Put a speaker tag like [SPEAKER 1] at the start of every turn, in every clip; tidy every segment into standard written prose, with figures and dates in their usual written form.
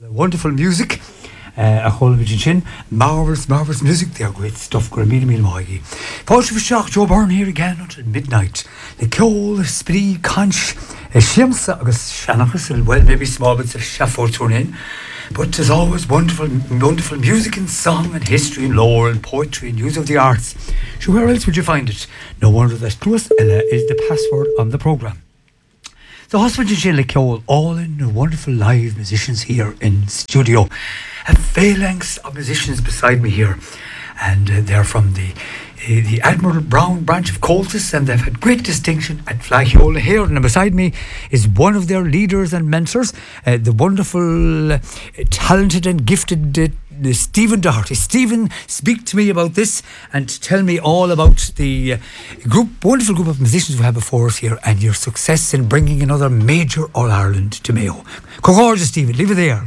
[SPEAKER 1] Wonderful music. A whole bit chin. Marvellous music. They are great stuff. Grammy Milwaukee. Poetry for Shock. Joe Byrne here again until midnight. The Kjol, Spree, Conch, Shimsa, August Shanachas, well, maybe small bits of Shaffer thrown in. But there's always wonderful music and song and history and lore and poetry and use of the arts. So where else would you find it? No wonder that Cluas Ella is the password on the programme. The Hospital Shelley Kjol, all in wonderful live musicians here in studio. A phalanx of musicians beside me here, and they're from the Admiral Brown branch of Coltis, and they've had great distinction at Flagiola here. And beside me is one of their leaders and mentors, the wonderful, talented and gifted Stephen Doherty. Stephen, speak to me about this and tell me all about the wonderful group of musicians we have before us here and your success in bringing another major All-Ireland to Mayo. Gorgeous, Stephen, leave it there.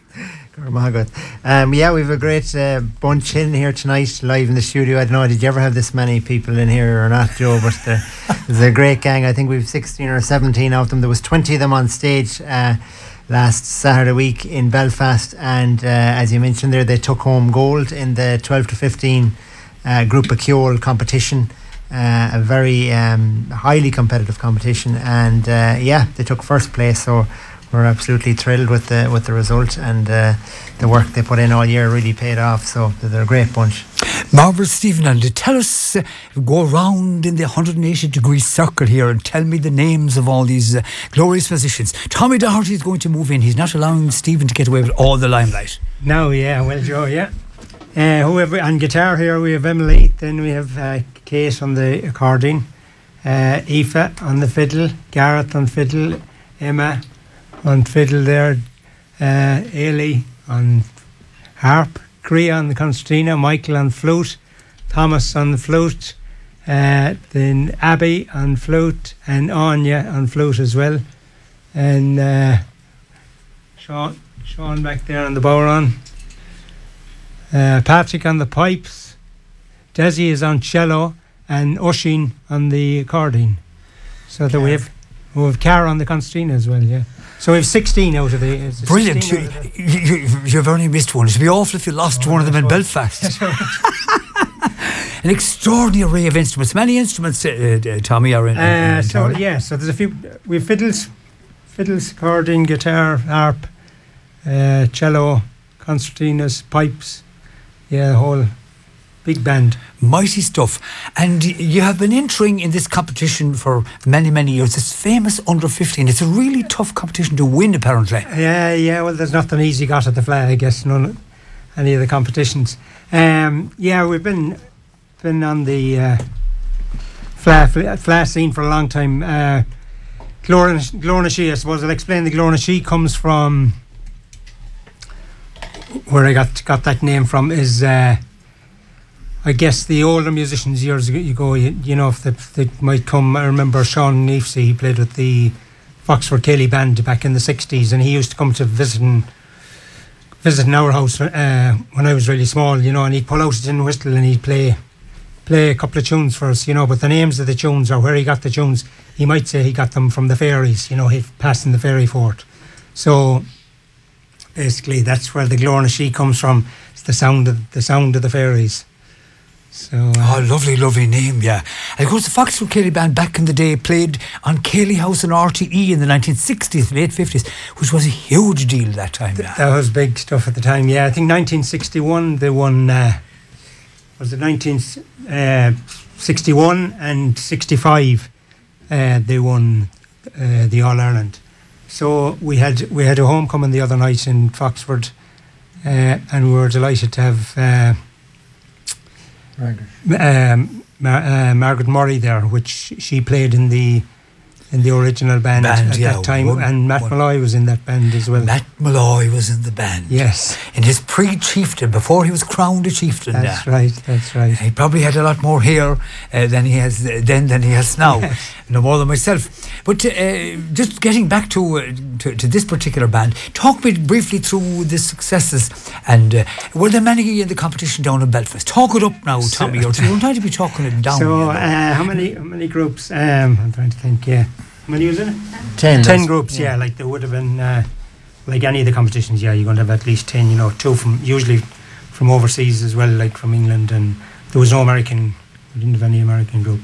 [SPEAKER 2] Yeah, we have a great bunch in here tonight, live in the studio. I don't know, did you ever have this many people in here or not, Joe? But there's a great gang. I think we've 16 or 17 of them. There was 20 of them on stage last Saturday week in Belfast, and as you mentioned there, they took home gold in the 12 to 15 Group of Kjol competition. A very highly competitive competition, and they took first place. So we're absolutely thrilled with the result, and the work they put in all year really paid off. So they're a great bunch.
[SPEAKER 1] Marvellous, Stephen, and tell us, go around in the 180-degree circle here and tell me the names of all these glorious musicians. Tommy Doherty is going to move in. He's not allowing Stephen to get away with all the limelight.
[SPEAKER 3] No, yeah, well, Joe, yeah. Whoever on guitar here, we have Emily. Then we have Kate on the accordion, Aoife on the fiddle, Gareth on fiddle, Emma on fiddle there, Ailey on harp, Gria on the concertina, Michael on flute, Thomas on the flute, then Abby on flute, and Anya on flute as well, and Sean back there on the bodhrán, Patrick on the pipes, Desi is on cello, and Oisin on the accordion. So that we have Cara on the concertina as well, yeah. So we have 16 out of the...
[SPEAKER 1] Brilliant. You've only missed one. It'd be awful if you lost one of them in Belfast. An extraordinary array of instruments. Many instruments, Tommy, are in
[SPEAKER 3] so there's a few... We have fiddles, accordion, guitar, harp, cello, concertinas, pipes. Yeah, the whole big band.
[SPEAKER 1] Mighty stuff. And you have been entering in this competition for many years. This famous under 15. It's a really tough competition to win, apparently.
[SPEAKER 3] Yeah. Well, there's nothing easy got at the Fla, I guess. Any of the competitions. We've been on the Fla scene for a long time. Glornashee, I suppose I'll explain. The Glornashee comes from where I got that name from is. I guess the older musicians years ago, you know, if they might come. I remember Sean Neefsey, he played with the Foxford Cayley band back in the 60s, and he used to come to visiting our house when I was really small, you know, and he'd pull out a tin whistle and he'd play a couple of tunes for us, you know, but the names of the tunes or where he got the tunes, he might say he got them from the ferries, you know, he passing the ferry fort. So basically that's where the Glornashee comes from. It's the sound of the ferries. So,
[SPEAKER 1] lovely name, yeah. And of course, the Foxford Cayley band back in the day played on Cayley House and RTE in the 1960s, late 50s, which was a huge deal that time. Yeah.
[SPEAKER 3] That was big stuff at the time, yeah. I think 1961 they won, was it 1961 and 65 they won the All-Ireland. So we had a homecoming the other night in Foxford, and we were delighted to have... Margaret Murray there, which she played in the original band at that time, and Matt Malloy was in that band as well.
[SPEAKER 1] Matt Malloy was in the band.
[SPEAKER 3] Yes.
[SPEAKER 1] In his pre-chieftain, before he was crowned a chieftain.
[SPEAKER 3] That's right.
[SPEAKER 1] He probably had a lot more hair than he has than he has now. Yes. No more than myself. But just getting back to this particular band, talk me briefly through the successes, and were there many in the competition down in Belfast? Talk it up now, Tommy. You don't have to be talking it down.
[SPEAKER 3] So how many groups? I'm trying to think. Yeah, how many was in it?
[SPEAKER 2] 10
[SPEAKER 3] groups. Yeah, like there would have been like any of the competitions, yeah, you're going to have at least 10, two usually from overseas as well, like from England, and there was no American, we didn't have any American group.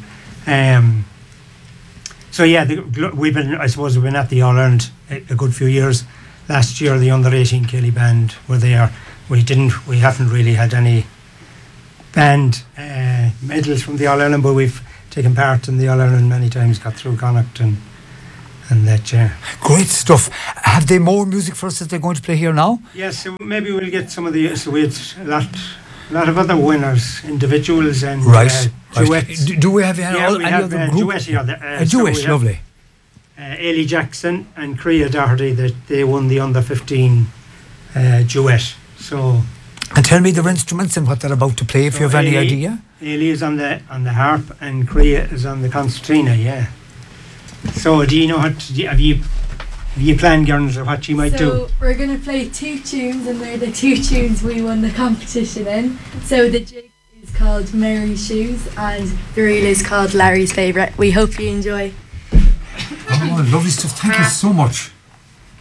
[SPEAKER 3] So yeah, we've been at the All Ireland a good few years. Last year, the under 18 Kelly band were there. We haven't really had any band medals from the All Ireland, but we've taken part in the All Ireland many times, got through Connacht and that.
[SPEAKER 1] Great stuff. Have they more music for us that they're going to play here now?
[SPEAKER 3] Yes, so maybe we'll get some of the. So we had a lot of other winners, individuals and duets.
[SPEAKER 1] Do we have any
[SPEAKER 3] we have
[SPEAKER 1] other group?
[SPEAKER 3] duet here.
[SPEAKER 1] A duet, lovely.
[SPEAKER 3] Ailey Jackson and Crea Doherty, that they won the under 15 duet. So.
[SPEAKER 1] And tell me their instruments and what they're about to play, if you have any idea.
[SPEAKER 3] Ailey is on the harp and Crea is on the concertina. Yeah. So do you know have you planned, Gerners, or what you might do?
[SPEAKER 4] So we're going to play 2 tunes, and they're the 2 tunes we won the competition in. So the jig is called Mary's Shoes and the reel is called Larry's Favourite. We hope you enjoy.
[SPEAKER 1] Oh, lovely stuff. Thank you so much.